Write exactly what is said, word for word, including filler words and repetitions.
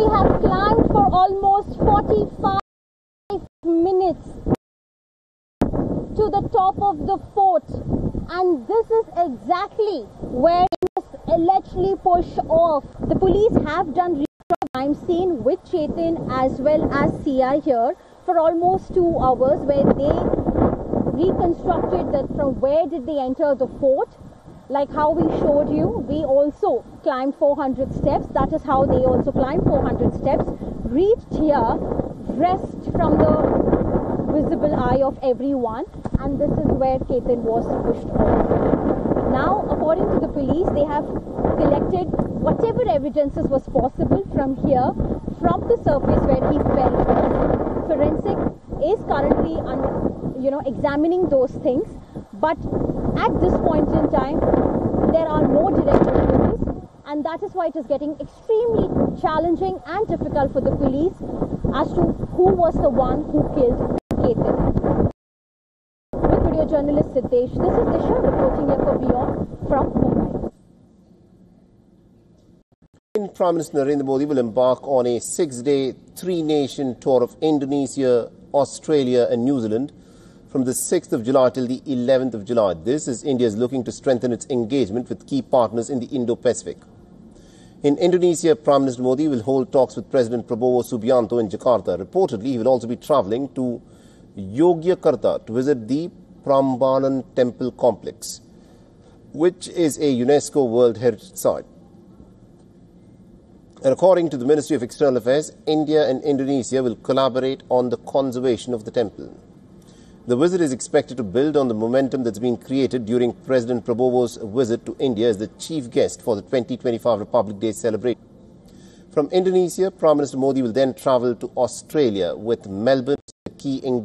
We have climbed for almost forty-five minutes to the top of the fort, and this is exactly where it was allegedly pushed off. The police have done crime scene with Chetan as well as C I here for almost two hours where they reconstructed that from where did they enter the fort. Like how we showed you, we also climbed four hundred steps. That is how they also climbed four hundred steps, reached here, rest from the visible eye of everyone, and this is where Chetan was pushed off. Now, according to the police, they have collected whatever evidences was possible from here, from the surface where he fell off. Forensic is currently, un, you know, examining those things, but at this point in time, there are no direct evidence, and that is why it is getting extremely challenging and difficult for the police as to who was the one who killed Chetan. With video journalist Siddesh, this is Disha reporting here for Beyond from Mumbai. Prime Minister Narendra Modi will embark on a six-day, three-nation tour of Indonesia, Australia and New Zealand from the sixth of July till the eleventh of July. This is India is looking to strengthen its engagement with key partners in the Indo-Pacific. In Indonesia, Prime Minister Modi will hold talks with President Prabowo Subianto in Jakarta. Reportedly, he will also be travelling to Yogyakarta to visit the Prambanan Temple Complex, which is a UNESCO World Heritage Site. And according to the Ministry of External Affairs, India and Indonesia will collaborate on the conservation of the temple. The visit is expected to build on the momentum that's been created during President Prabowo's visit to India as the chief guest for the twenty twenty-five Republic Day celebration. From Indonesia, Prime Minister Modi will then travel to Australia with Melbourne, the key